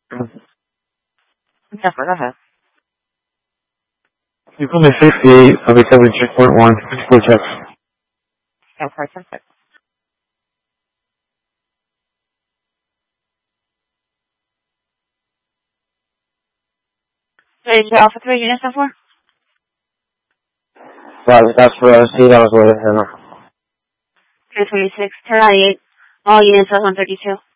Yes, go ahead. You put me 68, I'll be 76.1, 64 checks. Yeah, perfect. Did you Alpha 3 units so far? That's for Steve, I was with him. 326, 1098, all units at 132.